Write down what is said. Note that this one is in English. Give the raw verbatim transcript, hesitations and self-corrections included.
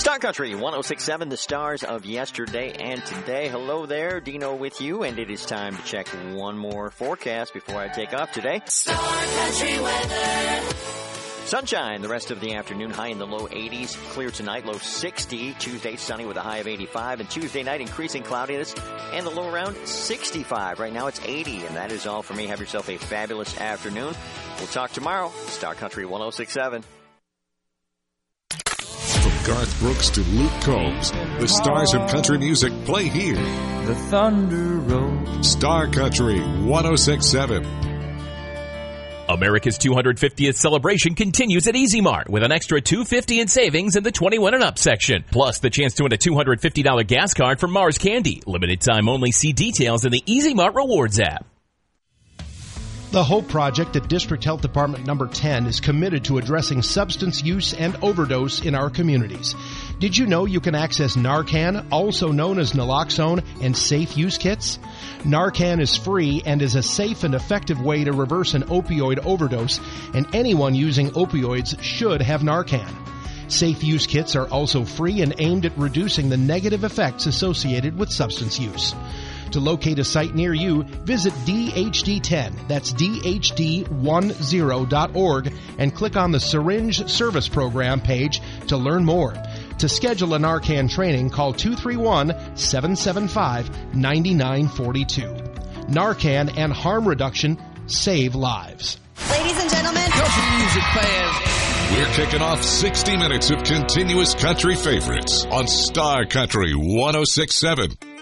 Star Country one oh six point seven, the stars of yesterday and today. Hello there, Dino with you, and it is time to check one more forecast before I take off today. Star Country weather. Sunshine the rest of the afternoon, high in the low eighties. Clear tonight, low sixty. Tuesday, sunny with a high of eighty-five. And Tuesday night, increasing cloudiness and the low around sixty-five. Right now, it's eighty. And that is all for me. Have yourself a fabulous afternoon. We'll talk tomorrow. Star Country one oh six point seven. From Garth Brooks to Luke Combs, the stars of country music play here. The Thunder Road. Star Country one oh six point seven. America's two hundred fiftieth celebration continues at Easy Mart with an extra two hundred fifty dollars in savings in the twenty-one and up section. Plus the chance to win a two hundred fifty dollars gas card from Mars Candy. Limited time only. See details in the Easy Mart Rewards app. The HOPE Project at District Health Department number ten is committed to addressing substance use and overdose in our communities. Did you know you can access Narcan, also known as naloxone, and safe use kits? Narcan is free and is a safe and effective way to reverse an opioid overdose, and anyone using opioids should have Narcan. Safe use kits are also free and aimed at reducing the negative effects associated with substance use. To locate a site near you, visit D H D ten, that's D H D ten dot org, and click on the Syringe Service Program page to learn more. To schedule a Narcan training, call two three one, seven seven five, nine nine four two. Narcan and harm reduction save lives. Ladies and gentlemen, Country music fans. We're kicking off sixty minutes of continuous country favorites on Star Country one oh six point seven.